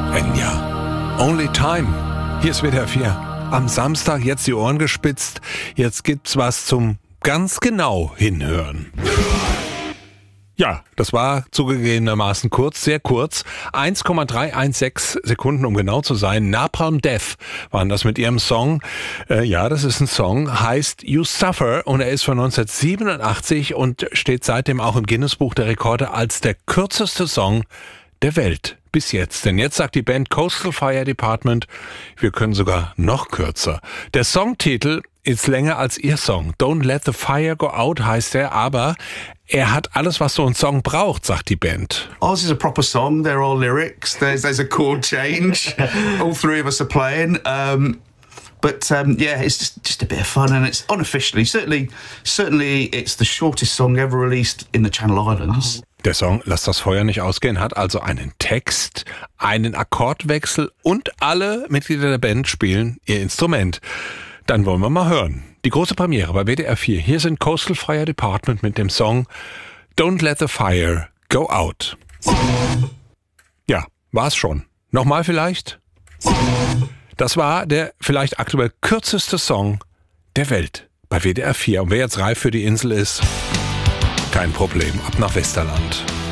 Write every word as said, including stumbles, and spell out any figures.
Enya. Only Time. Hier ist W D R vier. Am Samstag jetzt die Ohren gespitzt. Jetzt gibt's was zum ganz genau hinhören. Ja, das war zugegebenermaßen kurz, sehr kurz. eins Komma drei eins sechs Sekunden, um genau zu sein. Napalm Death waren das mit ihrem Song. Äh, ja, das ist ein Song, heißt You Suffer und er ist von neunzehnhundertsiebenundachtzig und steht seitdem auch im Guinness-Buch der Rekorde als der kürzeste Song der Welt. Bis jetzt. Denn jetzt sagt die Band Coastal Fire Department, wir können sogar noch kürzer. Der Songtitel ist länger als ihr Song. Don't Let the Fire Go Out heißt er, aber er hat alles, was so ein Song braucht, sagt die Band. Ours is a proper song. There are lyrics. There's there's a chord change. All three of us are playing. Um, but um, yeah, it's just, just a bit of fun, and it's unofficially, certainly, certainly, it's the shortest song ever released in the Channel Islands. Der Song Lass das Feuer nicht ausgehen hat also einen Text, einen Akkordwechsel und alle Mitglieder der Band spielen ihr Instrument. Dann wollen wir mal hören. Die große Premiere bei W D R vier. Hier sind Coastal Fire Department mit dem Song Don't Let the Fire Go Out. Ja, war's schon. Nochmal vielleicht? Das war der vielleicht aktuell kürzeste Song der Welt bei W D R vier. Und wer jetzt reif für die Insel ist, kein Problem, ab nach Westerland.